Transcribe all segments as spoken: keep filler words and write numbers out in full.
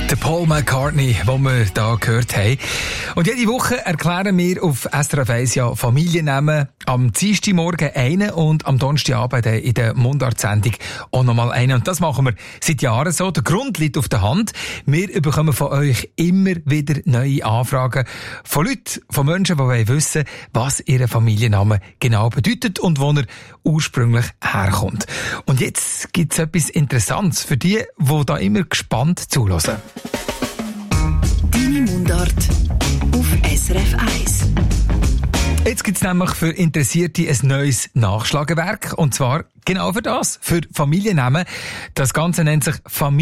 Der Paul McCartney, den wir hier gehört haben. Und jede Woche erklären wir auf S R F eins ja Familiennamen. Am Dienstagmorgen einen und am Donnerstagabend in der Mundart-Sendung auch nochmal einen. Und das machen wir seit Jahren so. Der Grund liegt auf der Hand. Wir bekommen von euch immer wieder neue Anfragen von Leuten, von Menschen, die wissen wollen, was ihr Familienname genau bedeutet und wo er ursprünglich herkommt. Und jetzt gibt es etwas Interessantes für die, die da immer gespannt zuhören. Deine Mundart auf S R F eins. Jetzt gibt es nämlich für Interessierte ein neues Nachschlagewerk. Und zwar genau für das, für Familiennamen. Das Ganze nennt sich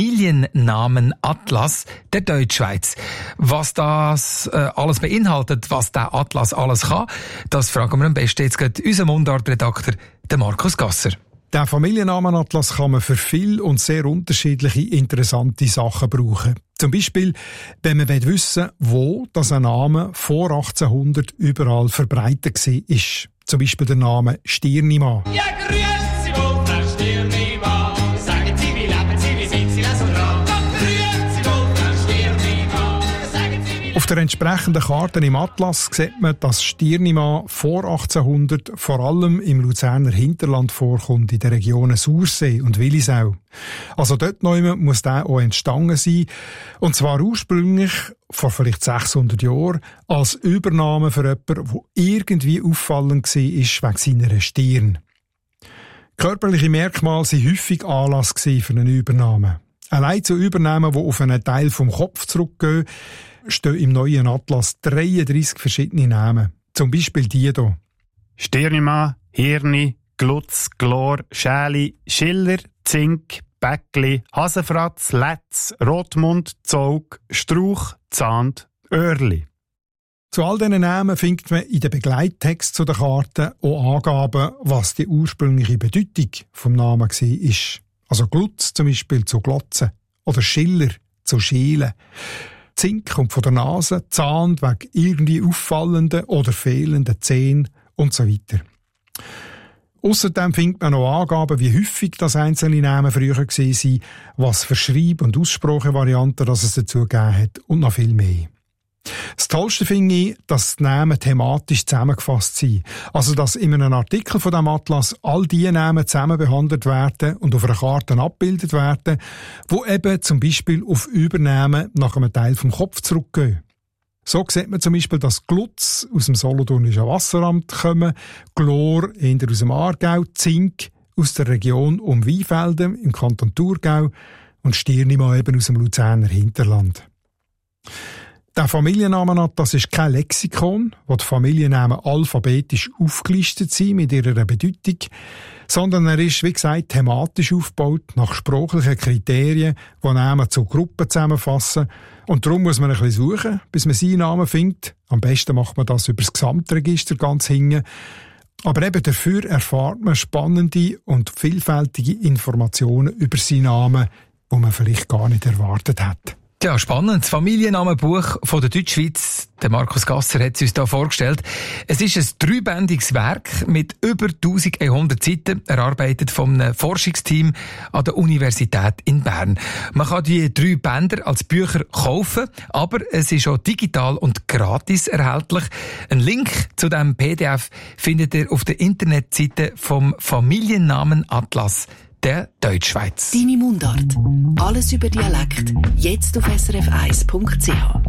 Familiennamenatlas der Deutschschweiz. Was das äh, alles beinhaltet, was der Atlas alles kann, das fragen wir am besten jetzt gerade unseren Mundart-Redakteur, den Markus Gasser. Den Familiennamenatlas kann man für viel und sehr unterschiedliche interessante Sachen brauchen. Zum Beispiel, wenn man wissen will, wo das ein Name vor achtzehnhundert überall verbreitet war. Zum Beispiel der Name Stirnimann. Ja, grüezi wohl, Herr Stirnimann. Sagen Sie, wie leben Sie, wie sind Sie so dran? Ja, grüezi wohl, Herr Stirnimann. Sagen Sie, wie Auf der entsprechenden Karte im Atlas sieht man, dass Stirnimann vor achtzehnhundert vor allem im Luzerner Hinterland vorkommt, in den Regionen Sursee und Willisau. Also dort neu muss der auch entstanden sein. Und zwar ursprünglich, vor vielleicht sechshundert Jahren, als Übernahme für jemanden, der irgendwie auffallend war wegen seiner Stirn. Körperliche Merkmale waren häufig Anlass für eine Übernahme. Allein zu Übernahmen, die auf einen Teil vom Kopf zurückgehen, stehen im neuen Atlas dreiunddreissig verschiedene Namen. Zum Beispiel die hier. Stirnimann, Hirni, Glutz, Glor, Schäli, Schiller, Zink, Bäckli, Hasenfratz, Letz, Rotmund, Zog, Strauch, Zahnd, Öhrli. Zu all diesen Namen findet man in den Begleittext zu der Karte auch Angaben, was die ursprüngliche Bedeutung vom Namen war. Also Glutz zum Beispiel zu Glotzen oder Schiller zu Schielen. Zink kommt von der Nase, Zahn wegen irgendwie auffallenden oder fehlenden Zähnen und so weiter. Ausserdem findet man noch Angaben, wie häufig das einzelne Namen früher waren, was für Schreib- und Aussprachevarianten das es dazu gegeben hat und noch viel mehr. Das Tollste finde ich, dass die Namen thematisch zusammengefasst sind. Also, dass in einem Artikel von diesem Atlas all die Namen zusammen behandelt werden und auf einer Karte abgebildet werden, wo eben zum Beispiel auf Übernahmen nach einem Teil vom Kopf zurückgehen. So sieht man zum Beispiel, dass Glutz aus dem Solothurnischen Wasseramt kommen, Glor eher aus dem Aargau, Zink aus der Region um Weinfelden im Kanton Thurgau und Stirnimann eben aus dem Luzerner Hinterland. Der Familiennamenatlas ist kein Lexikon, wo die Familiennamen alphabetisch aufgelistet sind mit ihrer Bedeutung, sondern er ist, wie gesagt, thematisch aufgebaut, nach sprachlichen Kriterien, die Namen zu Gruppen zusammenfassen. Und darum muss man ein bisschen suchen, bis man seinen Namen findet. Am besten macht man das über das Gesamtregister ganz hinten. Aber eben dafür erfahrt man spannende und vielfältige Informationen über seinen Namen, die man vielleicht gar nicht erwartet hat. Ja, spannend. Das Familiennamenbuch von der Deutschschweiz. Der Markus Gasser hat es uns hier vorgestellt. Es ist ein dreibändiges Werk mit über eintausendeinhundert Seiten, erarbeitet von einem Forschungsteam an der Universität in Bern. Man kann die drei Bänder als Bücher kaufen, aber es ist auch digital und gratis erhältlich. Ein Link zu diesem P D F findet ihr auf der Internetseite vom Familiennamenatlas der Deutschschweiz. Deine Mundart. Alles über Dialekt. Jetzt auf S R F eins Punkt C H.